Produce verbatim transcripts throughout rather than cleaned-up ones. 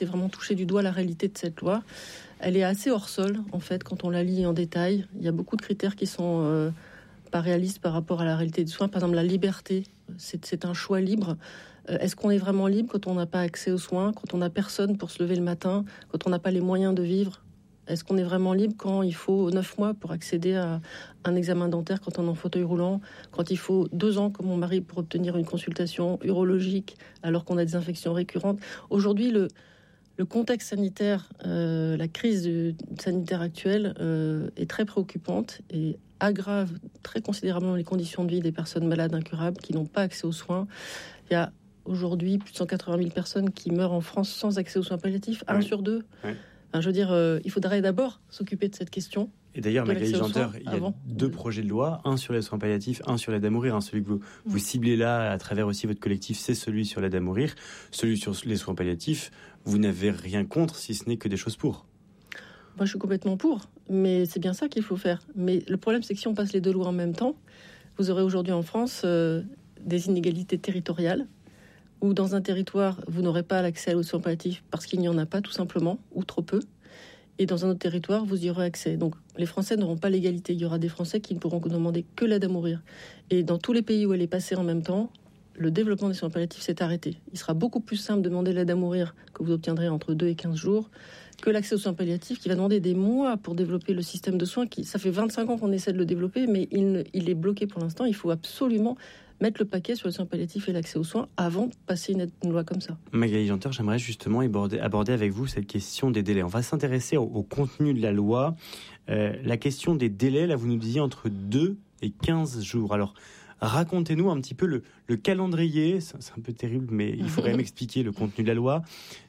c'est vraiment toucher du doigt la réalité de cette loi. Elle est assez hors sol, en fait, quand on la lit en détail. Il y a beaucoup de critères qui sont euh, pas réalistes par rapport à la réalité des soins. Par exemple, la liberté, c'est, c'est un choix libre. Euh, est-ce qu'on est vraiment libre quand on n'a pas accès aux soins, quand on n'a personne pour se lever le matin, quand on n'a pas les moyens de vivre ? Est-ce qu'on est vraiment libre quand il faut neuf mois pour accéder à un examen dentaire quand on est en fauteuil roulant, quand il faut deux ans, comme mon mari, pour obtenir une consultation urologique alors qu'on a des infections récurrentes ? Aujourd'hui, le, le contexte sanitaire, euh, la crise du, sanitaire actuelle euh, est très préoccupante et aggrave très considérablement les conditions de vie des personnes malades incurables qui n'ont pas accès aux soins. Il y a aujourd'hui plus de cent quatre-vingt mille personnes qui meurent en France sans accès aux soins palliatifs, un oui. sur deux. Oui. Enfin, je veux dire, euh, il faudrait d'abord s'occuper de cette question. Et d'ailleurs, Magali Janter, il y a deux de... projets de loi, un sur les soins palliatifs, un sur l'aide à mourir. Hein, celui que vous, mmh. vous ciblez là, à travers aussi votre collectif, c'est celui sur l'aide à mourir. Celui sur les soins palliatifs, vous n'avez rien contre, si ce n'est que des choses pour. Moi, je suis complètement pour, mais c'est bien ça qu'il faut faire. Mais le problème, c'est que si on passe les deux lois en même temps, vous aurez aujourd'hui en France euh, des inégalités territoriales, où dans un territoire, vous n'aurez pas l'accès aux soins palliatifs parce qu'il n'y en a pas tout simplement, ou trop peu. Et dans un autre territoire, vous y aurez accès. Donc les Français n'auront pas l'égalité. Il y aura des Français qui ne pourront demander que l'aide à mourir. Et dans tous les pays où elle est passée en même temps, le développement des soins palliatifs s'est arrêté. Il sera beaucoup plus simple de demander l'aide à mourir que vous obtiendrez entre deux et quinze jours que l'accès aux soins palliatifs qui va demander des mois pour développer le système de soins. Qui, ça fait vingt-cinq ans qu'on essaie de le développer, mais il, ne, il est bloqué pour l'instant. Il faut absolument mettre le paquet sur les soins palliatifs et l'accès aux soins avant de passer une, une loi comme ça. Magali Janter, j'aimerais justement aborder, aborder avec vous cette question des délais. On va s'intéresser au, au contenu de la loi. Euh, la question des délais, là, vous nous disiez entre deux et quinze jours. Alors, racontez-nous un petit peu le, le calendrier. C'est, c'est un peu terrible, mais il faut quand même expliquer le contenu de la loi.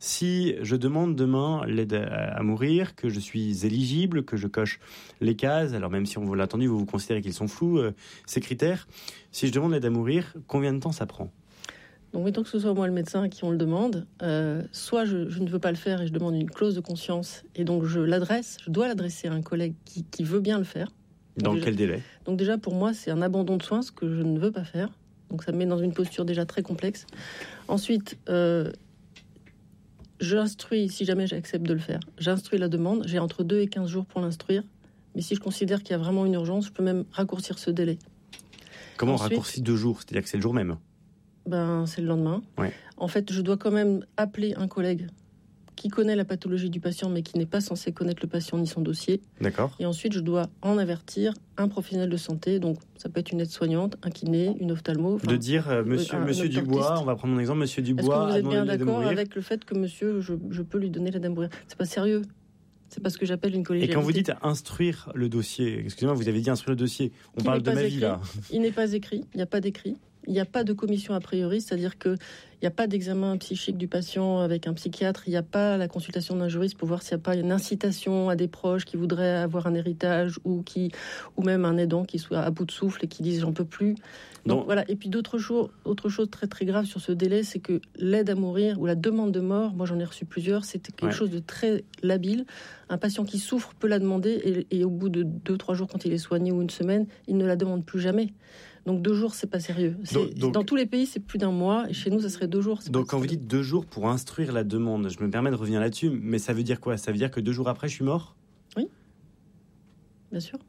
Si je demande demain l'aide à, à mourir, que je suis éligible, que je coche les cases, alors même si on vous l'a entendu, vous vous considérez qu'ils sont flous, euh, ces critères. Si je demande l'aide à mourir, combien de temps ça prend ? Donc, mettons que ce soit moi le médecin à qui on le demande, euh, soit je, je ne veux pas le faire et je demande une clause de conscience, et donc je l'adresse, je dois l'adresser à un collègue qui, qui veut bien le faire. Dans déjà, quel délai ? Donc déjà, pour moi, c'est un abandon de soins, ce que je ne veux pas faire. Donc ça me met dans une posture déjà très complexe. Ensuite, euh, j'instruis, si jamais j'accepte de le faire, j'instruis la demande. J'ai entre deux et quinze jours pour l'instruire. Mais si je considère qu'il y a vraiment une urgence, je peux même raccourcir ce délai. Comment Ensuite, on raccourcit deux jours ? C'est-à-dire que c'est le jour même ? Ben, c'est le lendemain. Ouais. En fait, je dois quand même appeler un collègue qui connaît la pathologie du patient, mais qui n'est pas censé connaître le patient ni son dossier. D'accord. Et ensuite, je dois en avertir un professionnel de santé. Donc, ça peut être une aide-soignante, un kiné, une ophtalmo. De dire, euh, monsieur, un, monsieur Dubois, on va prendre mon exemple, monsieur Dubois. Est-ce que vous êtes bien d'accord avec le fait que monsieur, je, je peux lui donner l'aide à mourir ? C'est pas sérieux. C'est pas ce que j'appelle une collégialité. Et quand vous dites instruire le dossier, excusez-moi, vous avez dit instruire le dossier. On qui parle de ma écrit, vie, là. Il n'est pas écrit. Il n'y a pas d'écrit. Il n'y a pas de commission a priori, c'est-à-dire qu'il n'y a pas d'examen psychique du patient avec un psychiatre, il n'y a pas la consultation d'un juriste pour voir s'il n'y a pas une incitation à des proches qui voudraient avoir un héritage ou, qui, ou même un aidant qui soit à bout de souffle et qui dise « j'en peux plus ». Donc voilà. Et puis d'autres choses, autre chose très très grave sur ce délai, c'est que l'aide à mourir ou la demande de mort, moi j'en ai reçu plusieurs, c'était quelque ouais. chose de très labile. Un patient qui souffre peut la demander et, et au bout de deux, trois jours quand il est soigné ou une semaine, il ne la demande plus jamais. Donc deux jours, c'est pas sérieux. C'est, donc, donc, dans tous les pays, c'est plus d'un mois. Et chez nous, ça serait deux jours. Donc quand vous dites deux jours pour instruire la demande, je me permets de revenir là-dessus, mais ça veut dire quoi ? Ça veut dire que deux jours après, je suis mort ? Oui, bien sûr.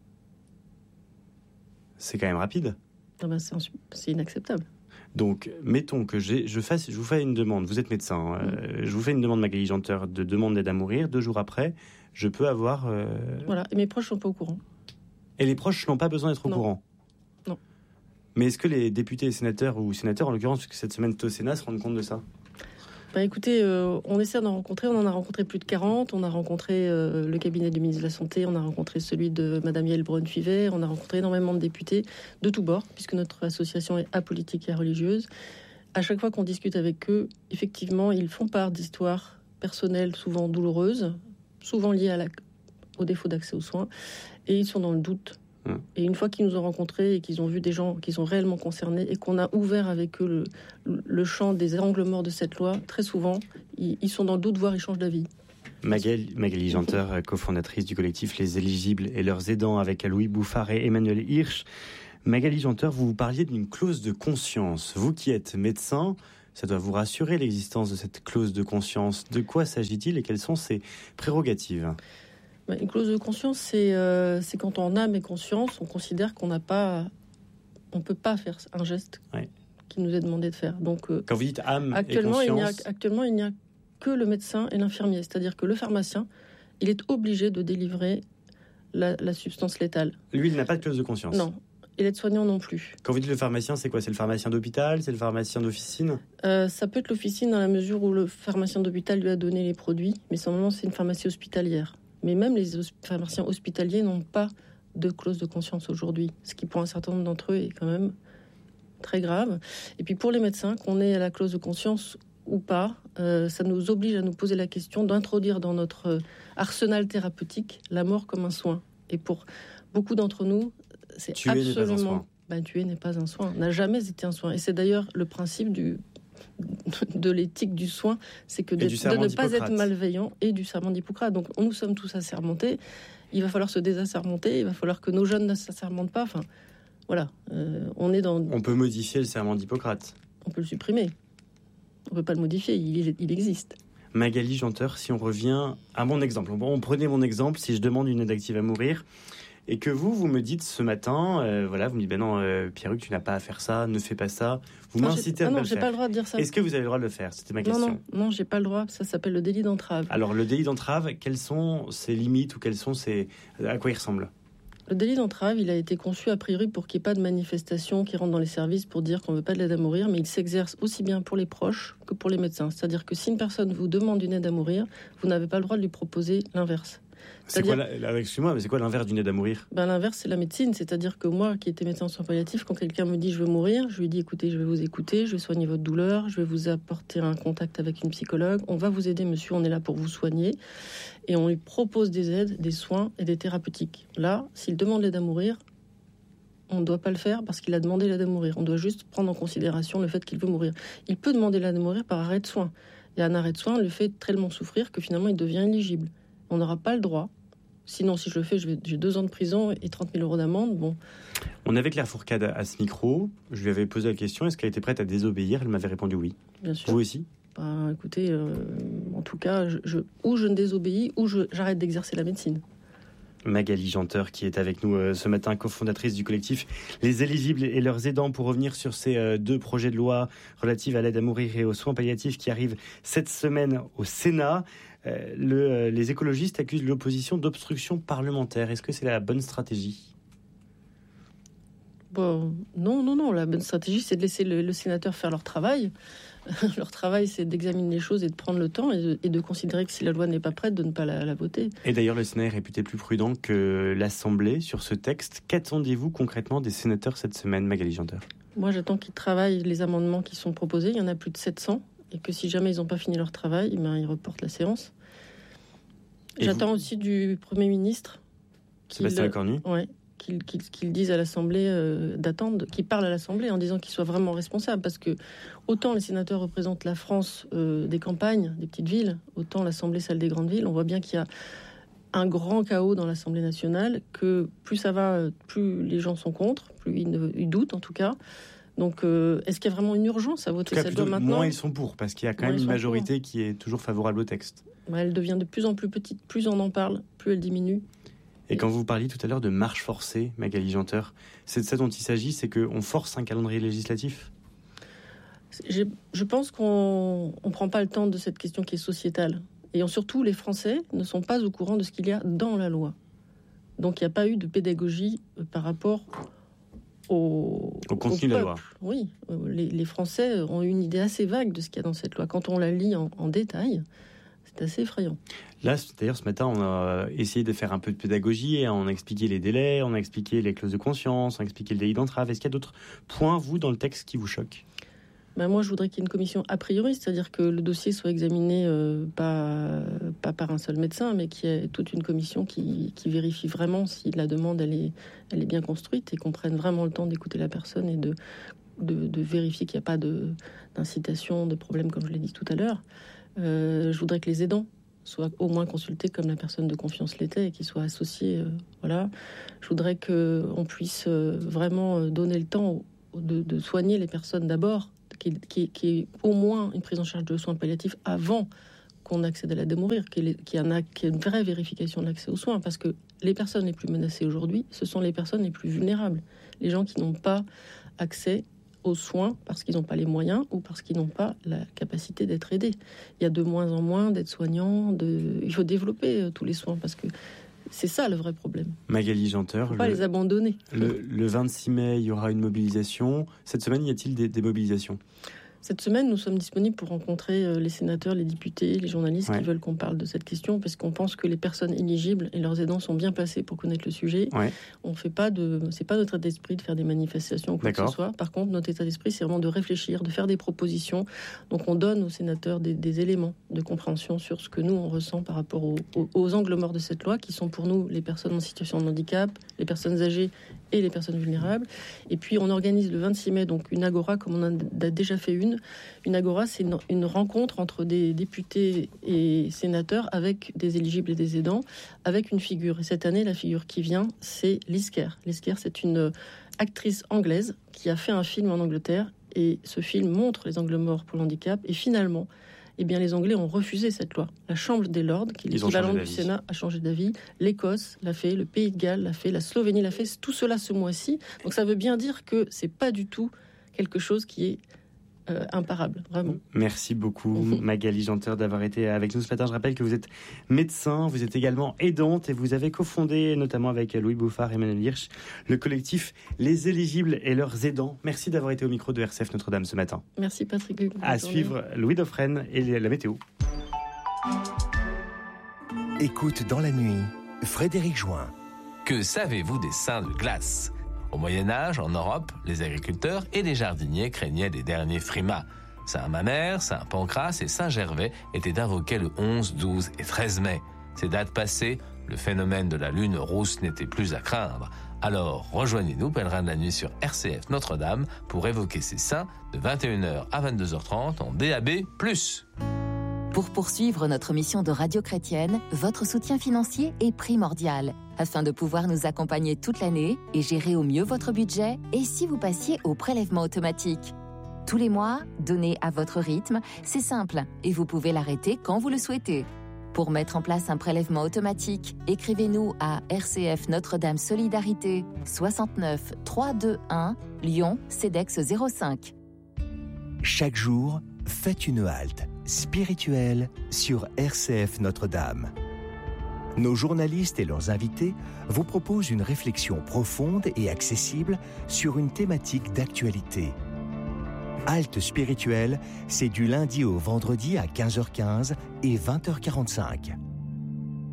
C'est quand même rapide. Ah ben c'est, c'est inacceptable. Donc, mettons que j'ai, je, fasse, je vous fais une demande, vous êtes médecin, mmh. euh, je vous fais une demande, Magali Janter, de demande d'aide à mourir. Deux jours après, je peux avoir... Euh... Voilà, et mes proches sont pas au courant. Et les proches n'ont pas besoin d'être au non. courant ? Non. Mais est-ce que les députés et sénateurs, ou sénateurs en l'occurrence, puisque cette semaine, au Sénat, se rendent compte de ça ? Ben écoutez, euh, on essaie d'en rencontrer, on en a rencontré plus de quarante, on a rencontré euh, le cabinet du ministre de la Santé, on a rencontré celui de Madame Yael Braun-Pivet, on a rencontré énormément de députés de tous bords, puisque notre association est apolitique et religieuse. À chaque fois qu'on discute avec eux, effectivement, ils font part d'histoires personnelles souvent douloureuses, souvent liées à la, au défaut d'accès aux soins, et ils sont dans le doute. Et une fois qu'ils nous ont rencontrés et qu'ils ont vu des gens qui sont réellement concernés et qu'on a ouvert avec eux le, le champ des angles morts de cette loi, très souvent, ils, ils sont dans le doute, voire ils changent d'avis. Magali, Magali Janter, cofondatrice du collectif Les Éligibles et leurs aidants avec Louis Bouffard et Emmanuel Hirsch. Magali Janter, vous vous parliez d'une clause de conscience. Vous qui êtes médecin, ça doit vous rassurer l'existence de cette clause de conscience. De quoi s'agit-il et quelles sont ses prérogatives ? Une clause de conscience, c'est, euh, c'est quand en âme et conscience, on considère qu'on n'a pas, on peut pas faire un geste ouais. qui nous est demandé de faire. Donc, euh, quand vous dites âme actuellement, et conscience, il n'y a, actuellement, il n'y a que le médecin et l'infirmier, c'est-à-dire que le pharmacien, il est obligé de délivrer la, la substance létale. Lui, il n'a pas de clause de conscience. Non. Et l'aide-soignant non plus. Quand vous dites le pharmacien, c'est quoi ? C'est le pharmacien d'hôpital ? C'est le pharmacien d'officine ? euh, Ça peut être l'officine dans la mesure où le pharmacien d'hôpital lui a donné les produits, mais normalement, c'est une pharmacie hospitalière. Mais même les pharmaciens hospitaliers n'ont pas de clause de conscience aujourd'hui, ce qui pour un certain nombre d'entre eux est quand même très grave. Et puis pour les médecins, qu'on ait la clause de conscience ou pas, euh, ça nous oblige à nous poser la question d'introduire dans notre arsenal thérapeutique la mort comme un soin. Et pour beaucoup d'entre nous, c'est tuer absolument... n'est pas un soin. Ben, tuer n'est pas un soin, n'a jamais été un soin. Et c'est d'ailleurs le principe du... de l'éthique du soin, c'est que de, de ne pas être malveillant, et du serment d'Hippocrate. Donc nous sommes tous assermentés, il va falloir se désassermenter, il va falloir que nos jeunes ne s'assermentent pas. Enfin, voilà, euh, on est dans... On peut modifier le serment d'Hippocrate. On peut le supprimer. On ne peut pas le modifier, il, il existe. Magali Janter, si on revient à mon exemple, on prenait mon exemple, si je demande une aide active à mourir, et que vous, vous me dites ce matin, euh, voilà, vous me dites, ben non, euh, Pierruc, tu n'as pas à faire ça, ne fais pas ça. Vous non, m'incitez à non, ne pas le faire. Non, j'ai pas le droit de dire ça. Est-ce que vous avez le droit de le faire ? C'était ma question. Non, non, non, j'ai pas le droit. Ça s'appelle le délit d'entrave. Alors, le délit d'entrave, quelles sont ses limites ou quelles sont ses... à quoi il ressemble ? Le délit d'entrave, il a été conçu a priori pour qu'il n'y ait pas de manifestation qui rentre dans les services pour dire qu'on ne veut pas de l'aide à mourir, mais il s'exerce aussi bien pour les proches que pour les médecins. C'est-à-dire que si une personne vous demande une aide à mourir, vous n'avez pas le droit de lui proposer l'inverse. C'est quoi, la, excuse-moi, mais c'est quoi l'inverse d'une aide à mourir ? Ben, l'inverse, c'est la médecine. C'est-à-dire que moi, qui étais médecin en soins palliatifs, quand quelqu'un me dit « je veux mourir », je lui dis « écoutez, je vais vous écouter, je vais soigner votre douleur, je vais vous apporter un contact avec une psychologue. On va vous aider, monsieur, on est là pour vous soigner. » Et on lui propose des aides, des soins et des thérapeutiques. Là, s'il demande l'aide à mourir, on ne doit pas le faire parce qu'il a demandé l'aide à mourir. On doit juste prendre en considération le fait qu'il veut mourir. Il peut demander l'aide à mourir par arrêt de soins. Et un arrêt de soins le fait tellement souffrir que finalement, il devient éligible. On n'aura pas le droit. Sinon, si je le fais, je vais, j'ai deux ans de prison et trente mille euros d'amende. Bon. On avait Claire Fourcade à ce micro. Je lui avais posé la question, est-ce qu'elle était prête à désobéir ? Elle m'avait répondu oui. Bien sûr. Vous aussi ? Bah, écoutez, euh, en tout cas, je, je, ou je ne désobéis, ou je, j'arrête d'exercer la médecine. Magali Janter, qui est avec nous euh, ce matin, cofondatrice du collectif Les Éligibles et leurs aidants, pour revenir sur ces euh, deux projets de loi relatifs à l'aide à mourir et aux soins palliatifs qui arrivent cette semaine au Sénat. Euh, le, euh, les écologistes accusent l'opposition d'obstruction parlementaire. Est-ce que c'est la bonne stratégie ? Bon, non, non, non. La bonne stratégie, c'est de laisser le, le sénateur faire leur travail. Leur travail, c'est d'examiner les choses et de prendre le temps et de, et de considérer que si la loi n'est pas prête, de ne pas la, la voter. Et d'ailleurs, le Sénat est réputé plus prudent que l'Assemblée sur ce texte. Qu'attendez-vous concrètement des sénateurs cette semaine, Magali Janter ? Moi, j'attends qu'ils travaillent les amendements qui sont proposés. Il y en a plus de sept cents. Et que si jamais ils n'ont pas fini leur travail, ben, ils reportent la séance. Et j'attends vous... aussi du Premier ministre qu'il, Sébastien Lecornu ouais, qu'il, qu'il, qu'il dise à l'Assemblée euh, d'attendre, qu'il parle à l'Assemblée en disant qu'il soit vraiment responsable. Parce que autant les sénateurs représentent la France euh, des campagnes, des petites villes, autant l'Assemblée, celle des grandes villes. On voit bien qu'il y a un grand chaos dans l'Assemblée nationale, que plus ça va, plus les gens sont contre, plus ils, ne, ils doutent en tout cas. Donc, euh, est-ce qu'il y a vraiment une urgence à voter cette loi maintenant ? Moins ils sont pour, parce qu'il y a quand moins même une majorité pour. Qui est toujours favorable au texte. Bah, elle devient de plus en plus petite, plus on en parle, plus elle diminue. Et, Et quand vous parliez tout à l'heure de marche forcée, Magali Janter, c'est de ça dont il s'agit, c'est qu'on force un calendrier législatif ? J'ai, Je pense qu'on ne prend pas le temps de cette question qui est sociétale. Et surtout, les Français ne sont pas au courant de ce qu'il y a dans la loi. Donc, il n'y a pas eu de pédagogie par rapport... Au, au contenu au de la loi. Oui, les, les Français ont une idée assez vague de ce qu'il y a dans cette loi. Quand on la lit en, en détail, c'est assez effrayant. Là, d'ailleurs, ce matin, on a essayé de faire un peu de pédagogie. On a expliqué les délais, on a expliqué les clauses de conscience, on a expliqué le délit d'entrave. Est-ce qu'il y a d'autres points, vous, dans le texte qui vous choquent ? Ben moi, je voudrais qu'il y ait une commission a priori, c'est-à-dire que le dossier soit examiné euh, pas, pas par un seul médecin, mais qu'il y ait toute une commission qui, qui vérifie vraiment si la demande elle est, elle est bien construite et qu'on prenne vraiment le temps d'écouter la personne et de, de, de vérifier qu'il n'y a pas de, d'incitation, de problème, comme je l'ai dit tout à l'heure. Euh, je voudrais que les aidants soient au moins consultés comme la personne de confiance l'était et qu'ils soient associés. Euh, voilà. Je voudrais qu'on puisse euh, vraiment donner le temps de, de soigner les personnes d'abord, qui qui, qui est au moins une prise en charge de soins palliatifs avant qu'on accède à l'aide à mourir, qu'il y, qu y ait une vraie vérification de l'accès aux soins, parce que les personnes les plus menacées aujourd'hui, ce sont les personnes les plus vulnérables, les gens qui n'ont pas accès aux soins parce qu'ils n'ont pas les moyens ou parce qu'ils n'ont pas la capacité d'être aidés. Il y a de moins en moins d'aides-soignants, de... il faut développer euh, tous les soins, parce que c'est ça le vrai problème. Magali Janter, il ne faut pas le, les abandonner. Le, le vingt-six mai, il y aura une mobilisation. Cette semaine, y a-t-il des, des mobilisations ? Cette semaine, nous sommes disponibles pour rencontrer les sénateurs, les députés, les journalistes ouais. qui veulent qu'on parle de cette question, parce qu'on pense que les personnes éligibles et leurs aidants sont bien placés pour connaître le sujet. Ouais. On fait pas de, c'est pas notre état d'esprit de faire des manifestations ou quoi que ce soit. Par contre, notre état d'esprit, c'est vraiment de réfléchir, de faire des propositions. Donc, on donne aux sénateurs des, des éléments de compréhension sur ce que nous on ressent par rapport aux, aux, aux angles morts de cette loi, qui sont pour nous les personnes en situation de handicap, les personnes âgées et les personnes vulnérables. Et puis, on organise le vingt-six mai donc une agora, comme on en a déjà fait une. Une agora, c'est une, une rencontre entre des députés et sénateurs avec des éligibles et des aidants, avec une figure. Et cette année, la figure qui vient, c'est Liz Kerr. Liz Kerr, c'est une actrice anglaise qui a fait un film en Angleterre. Et ce film montre les angles morts pour le handicap. Et finalement, eh bien, les Anglais ont refusé cette loi. La Chambre des Lords, qui est l'équivalent du Sénat, a changé d'avis. L'Écosse l'a fait, le Pays de Galles l'a fait, la Slovénie l'a fait. Tout cela ce mois-ci. Donc ça veut bien dire que c'est pas du tout quelque chose qui est Euh, imparable, vraiment. Merci beaucoup Magali Janter d'avoir été avec nous ce matin. Je rappelle que vous êtes médecin, vous êtes également aidante et vous avez cofondé, notamment avec Louis Bouffard et Emmanuel Hirsch, le collectif Les Éligibles et leurs aidants. Merci d'avoir été au micro de R C F Notre-Dame ce matin. Merci Patrick. À suivre Louis Dauphren et la météo. Écoute dans la nuit, Frédéric Join. Que savez-vous des saints de glace ? Au Moyen-Âge, en Europe, les agriculteurs et les jardiniers craignaient les derniers frimas. Saint Mamère, Saint Pancrace et Saint Gervais étaient invoqués le onze, douze et treize mai. Ces dates passées, le phénomène de la lune rousse n'était plus à craindre. Alors, rejoignez-nous, pèlerins de la nuit sur R C F Notre-Dame, pour évoquer ces saints de vingt et une heures à vingt-deux heures trente en D A B plus. Pour poursuivre notre mission de radio chrétienne, votre soutien financier est primordial. Afin de pouvoir nous accompagner toute l'année et gérer au mieux votre budget, et si vous passiez au prélèvement automatique ? Tous les mois, donnez à votre rythme, c'est simple, et vous pouvez l'arrêter quand vous le souhaitez. Pour mettre en place un prélèvement automatique, écrivez-nous à R C F Notre-Dame Solidarité, soixante-neuf trois cent vingt-et-un, Lyon, CEDEX zéro cinq. Chaque jour, faites une halte spirituelle sur R C F Notre-Dame. Nos journalistes et leurs invités vous proposent une réflexion profonde et accessible sur une thématique d'actualité. Halte spirituelle, c'est du lundi au vendredi à quinze heures quinze et vingt heures quarante-cinq.